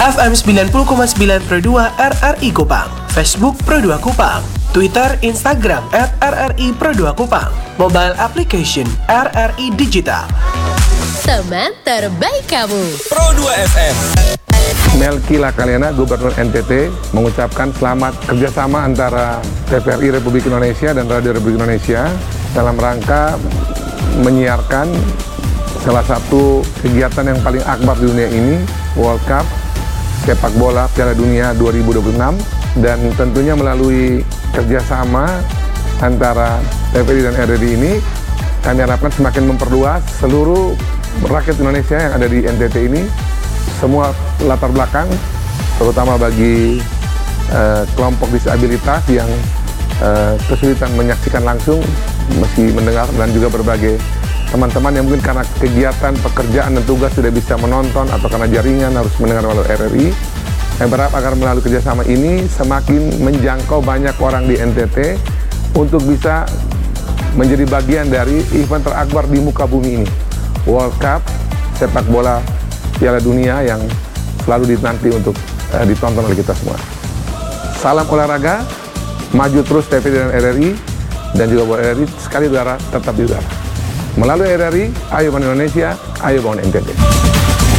FM 90,9 Pro 2 RRI Kupang, Facebook Pro 2 Kupang, Twitter, Instagram @RRI Pro 2 Kupang, mobile application RRI Digital. Teman terbaik kamu, Pro 2 FM. Melki Lakaliana, Gubernur NTT, mengucapkan selamat kerjasama antara TVRI Republik Indonesia dan Radio Republik Indonesia dalam rangka menyiarkan salah satu kegiatan yang paling akbar di dunia ini, World Cup Sepak Bola Piala Dunia 2026, dan tentunya melalui kerjasama antara TVRI dan RRI ini, kami harapkan semakin memperluas seluruh rakyat Indonesia yang ada di NTT ini, semua latar belakang, terutama bagi kelompok disabilitas yang kesulitan menyaksikan langsung, meski mendengar, dan juga berbagai teman-teman yang mungkin karena kegiatan, pekerjaan, dan tugas tidak bisa menonton atau karena jaringan harus mendengar melalui RRI. Saya berharap agar melalui kerjasama ini semakin menjangkau banyak orang di NTT untuk bisa menjadi bagian dari event terakbar di muka bumi ini, World Cup Sepak Bola Piala Dunia yang selalu dinanti untuk ditonton oleh kita semua. Salam olahraga, maju terus TVRI dan RRI, dan juga buat RRI sekali udara tetap di udara. Melalui RRI, ayo bangun Indonesia, ayo bangun NTT.